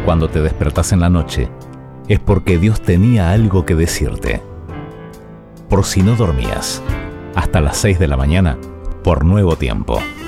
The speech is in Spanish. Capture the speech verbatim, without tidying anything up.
Cuando te despertás en la noche, es porque Dios tenía algo que decirte. Por si no dormías, hasta las seis de la mañana, por Nuevo Tiempo.